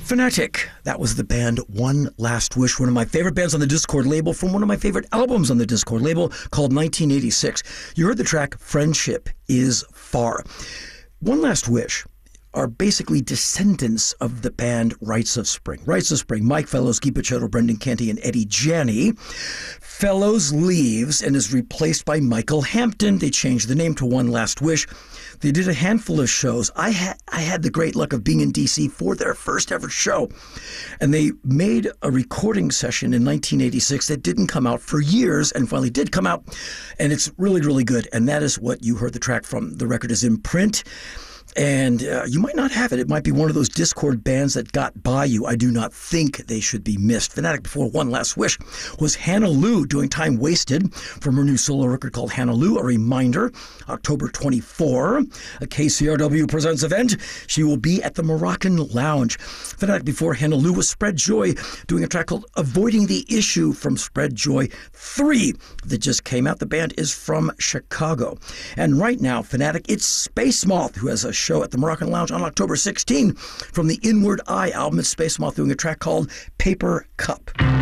Fanatic. That was the band One Last Wish, one of my favorite bands on the Discord label from one of my favorite albums on the Discord label called 1986. You heard the track Friendship is Far. One Last Wish are basically descendants of the band Rites of Spring. Rites of Spring, Mike Fellows, Guy Picciotto, Brendan Canty, and Eddie Janney. Fellows leaves and is replaced by Michael Hampton. They changed the name to One Last Wish. They did a handful of shows. I had the great luck of being in D.C. for their first ever show. And they made a recording session in 1986 that didn't come out for years and finally did come out. And it's really, really good. And that is what you heard the track from. The record is in print. And you might not have it. It might be one of those Discord bands that got by you. I do not think they should be missed. Fanatic before One Last Wish was Hannah Lou doing Time Wasted from her new solo record called Hannah Lou. A reminder, October 24, a KCRW Presents event. She will be at the Moroccan Lounge. Fanatic before Hannah Lou was Spread Joy doing a track called Avoiding the Issue from Spread Joy 3 that just came out. The band is from Chicago. And right now, Fanatic, it's Space Moth, who has a show at the Moroccan Lounge on October 16 from the Inward Eye album. It's Space Moth doing a track called Paper Cup.